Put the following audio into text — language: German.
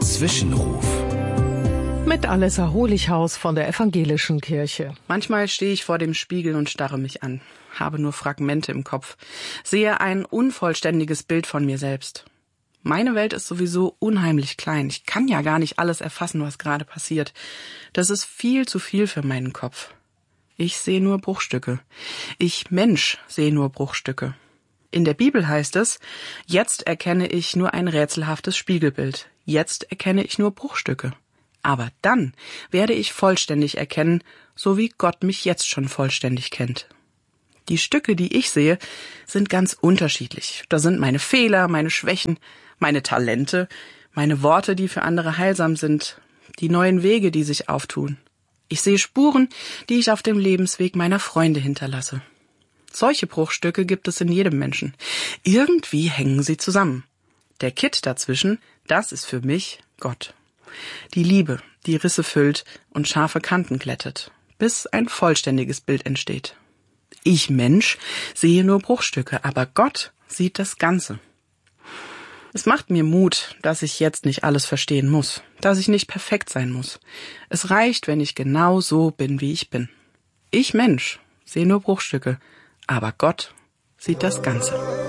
Zwischenruf. Mit Alessa Holichhaus von der Evangelischen Kirche. Manchmal stehe ich vor dem Spiegel und starre mich an, habe nur Fragmente im Kopf, sehe ein unvollständiges Bild von mir selbst. Meine Welt ist sowieso unheimlich klein. Ich kann ja gar nicht alles erfassen, was gerade passiert. Das ist viel zu viel für meinen Kopf. Ich sehe nur Bruchstücke. Ich, Mensch, sehe nur Bruchstücke. In der Bibel heißt es, jetzt erkenne ich nur ein rätselhaftes Spiegelbild. Jetzt erkenne ich nur Bruchstücke. Aber dann werde ich vollständig erkennen, so wie Gott mich jetzt schon vollständig kennt. Die Stücke, die ich sehe, sind ganz unterschiedlich. Da sind meine Fehler, meine Schwächen, meine Talente, meine Worte, die für andere heilsam sind, die neuen Wege, die sich auftun. Ich sehe Spuren, die ich auf dem Lebensweg meiner Freunde hinterlasse. Solche Bruchstücke gibt es in jedem Menschen. Irgendwie hängen sie zusammen. Der Kitt dazwischen, das ist für mich Gott. Die Liebe, die Risse füllt und scharfe Kanten glättet, bis ein vollständiges Bild entsteht. Ich, Mensch, sehe nur Bruchstücke, aber Gott sieht das Ganze. Es macht mir Mut, dass ich jetzt nicht alles verstehen muss, dass ich nicht perfekt sein muss. Es reicht, wenn ich genau so bin, wie ich bin. Ich, Mensch, sehe nur Bruchstücke, aber Gott sieht das Ganze.